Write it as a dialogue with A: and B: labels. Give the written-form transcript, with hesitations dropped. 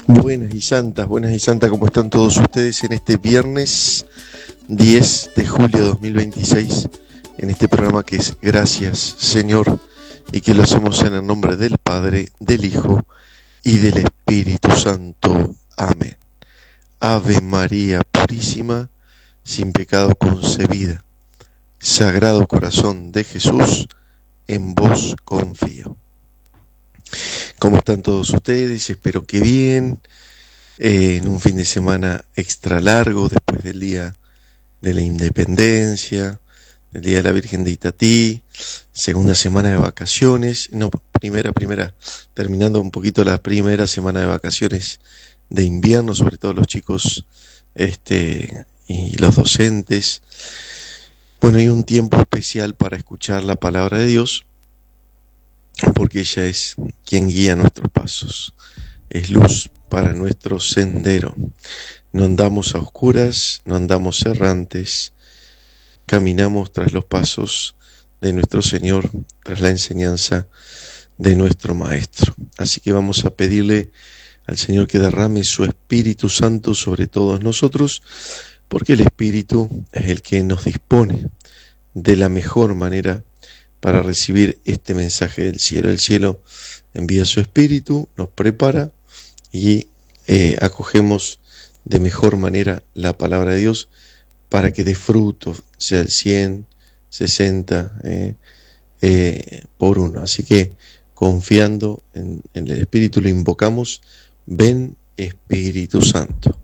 A: Buenas y santas, ¿cómo están todos ustedes en este viernes 10 de julio de 2026? En este programa que es Gracias, Señor, y que lo hacemos en el nombre del Padre, del Hijo y del Espíritu Santo. Amén. Ave María Purísima, sin pecado concebida. Sagrado Corazón de Jesús, en vos confío. ¿Cómo están todos ustedes? Espero que bien. En un fin de semana extra largo después del Día de la Independencia, del Día de la Virgen de Itatí, segunda semana de vacaciones, no, primera, terminando un poquito la primera semana de vacaciones de invierno, sobre todo los chicos y los docentes. Bueno, hay un tiempo especial para escuchar la palabra de Dios, porque ella es quien guía nuestros pasos, es luz para nuestro sendero. No andamos a oscuras, no andamos errantes, caminamos tras los pasos de nuestro Señor, tras la enseñanza de nuestro Maestro. Así que vamos a pedirle al Señor que derrame su Espíritu Santo sobre todos nosotros, porque el Espíritu es el que nos dispone de la mejor manera para recibir este mensaje del cielo. El cielo envía su Espíritu, nos prepara y acogemos de mejor manera la palabra de Dios para que dé fruto, sea el 100, 60 por uno. Así que confiando en el Espíritu lo invocamos. Ven Espíritu Santo.